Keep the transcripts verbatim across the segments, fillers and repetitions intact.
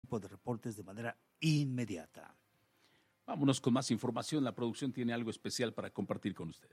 tipo de reportes de manera inmediata. Vámonos con más información. La producción tiene algo especial para compartir con usted.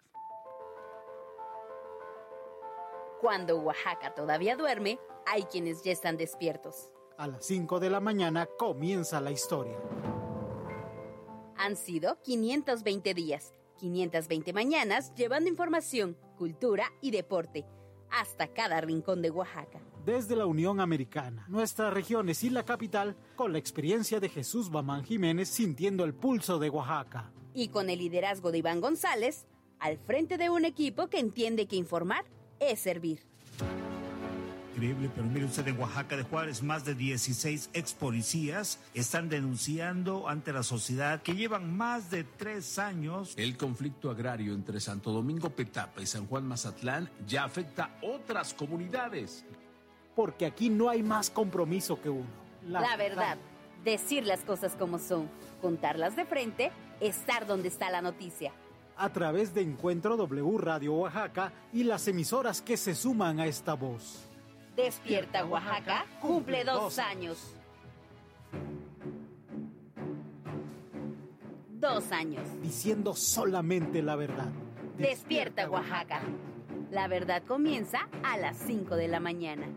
Cuando Oaxaca todavía duerme, hay quienes ya están despiertos. A las cinco de la mañana comienza la historia. Han sido quinientos veinte días, quinientas veinte mañanas llevando información, cultura y deporte hasta cada rincón de Oaxaca. Desde la Unión Americana, nuestras regiones y la capital, con la experiencia de Jesús Bamán Jiménez sintiendo el pulso de Oaxaca. Y con el liderazgo de Iván González, al frente de un equipo que entiende que informar es servir. Increíble, pero mire usted, en Oaxaca de Juárez, más de dieciséis ex policías están denunciando ante la sociedad que llevan más de tres años. El conflicto agrario entre Santo Domingo Petapa y San Juan Mazatlán ya afecta a otras comunidades. Porque aquí no hay más compromiso que uno. La, la verdad, verdad, decir las cosas como son, contarlas de frente, estar donde está la noticia. A través de Encuentro W Radio Oaxaca y las emisoras que se suman a esta voz. Despierta Oaxaca cumple dos años. Dos años. Diciendo solamente la verdad. Despierta Oaxaca. La verdad comienza a las cinco de la mañana.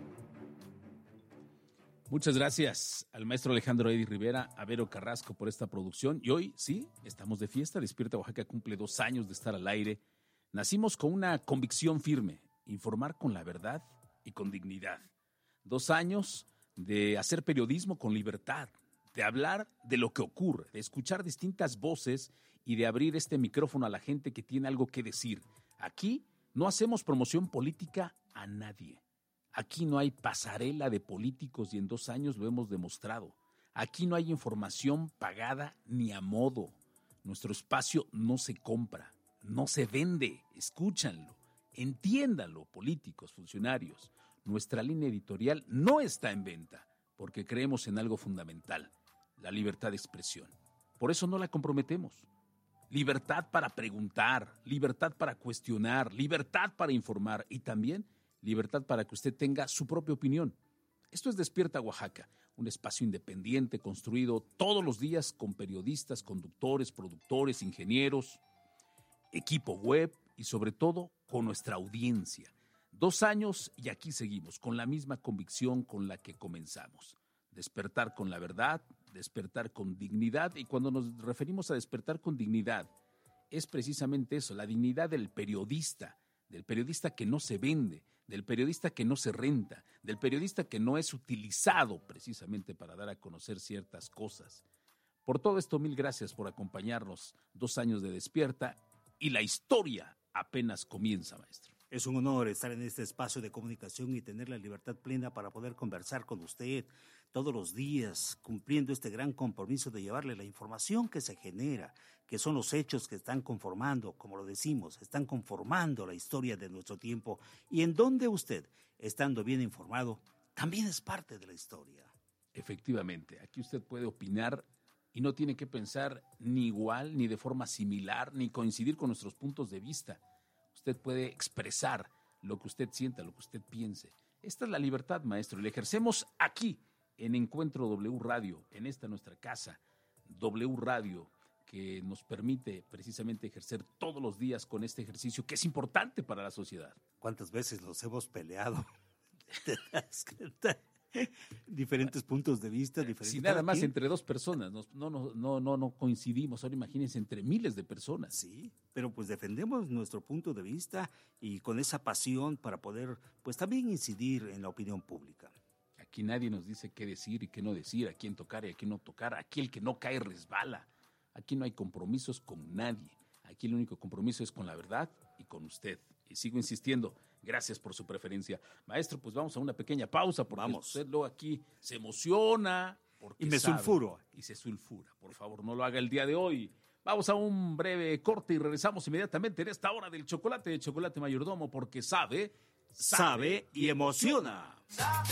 Muchas gracias al maestro Alejandro Eddy Rivera, a Vero Carrasco por esta producción. Y hoy, sí, estamos de fiesta. Despierta Oaxaca cumple dos años de estar al aire. Nacimos con una convicción firme, informar con la verdad y con dignidad. Dos años de hacer periodismo con libertad, de hablar de lo que ocurre, de escuchar distintas voces y de abrir este micrófono a la gente que tiene algo que decir. Aquí no hacemos promoción política a nadie. Aquí no hay pasarela de políticos y en dos años lo hemos demostrado. Aquí no hay información pagada ni a modo. Nuestro espacio no se compra, no se vende. Escúchanlo, entiéndanlo, políticos, funcionarios. Nuestra línea editorial no está en venta porque creemos en algo fundamental, la libertad de expresión. Por eso no la comprometemos. Libertad para preguntar, libertad para cuestionar, libertad para informar y también libertad para que usted tenga su propia opinión. Esto es Despierta Oaxaca, un espacio independiente construido todos los días con periodistas, conductores, productores, ingenieros, equipo web y sobre todo con nuestra audiencia. Dos años y aquí seguimos con la misma convicción con la que comenzamos. Despertar con la verdad, despertar con dignidad y cuando nos referimos a despertar con dignidad es precisamente eso, la dignidad del periodista, del periodista que no se vende, del periodista que no se renta, del periodista que no es utilizado precisamente para dar a conocer ciertas cosas. Por todo esto, mil gracias por acompañarnos. Dos años de Despierta y la historia apenas comienza, maestro. Es un honor estar en este espacio de comunicación y tener la libertad plena para poder conversar con usted todos los días, cumpliendo este gran compromiso de llevarle la información que se genera, que son los hechos que están conformando, como lo decimos, están conformando la historia de nuestro tiempo y en donde usted, estando bien informado, también es parte de la historia. Efectivamente, aquí usted puede opinar y no tiene que pensar ni igual, ni de forma similar, ni coincidir con nuestros puntos de vista. Usted puede expresar lo que usted sienta, lo que usted piense. Esta es la libertad, maestro, y la ejercemos aquí, en Encuentro W Radio, en esta nuestra casa, W Radio, que nos permite precisamente ejercer todos los días con este ejercicio que es importante para la sociedad. ¿Cuántas veces nos hemos peleado? Diferentes puntos de vista, diferentes. Si nada más entre dos personas, no, no, no, no, no coincidimos, ahora imagínense entre miles de personas. Sí, pero pues defendemos nuestro punto de vista y con esa pasión para poder, pues también incidir en la opinión pública. Aquí nadie nos dice qué decir y qué no decir, a quién tocar y a quién no tocar. Aquí el que no cae resbala. Aquí no hay compromisos con nadie. Aquí el único compromiso es con la verdad y con usted. Y sigo insistiendo, gracias por su preferencia. Maestro, pues vamos a una pequeña pausa porque vamos. Usted luego aquí se emociona. Porque y me sabe, sulfuro. Y se sulfura. Por favor, no lo haga el día de hoy. Vamos a un breve corte y regresamos inmediatamente en esta hora del chocolate de Chocolate Mayordomo porque sabe, sabe, sabe y emociona.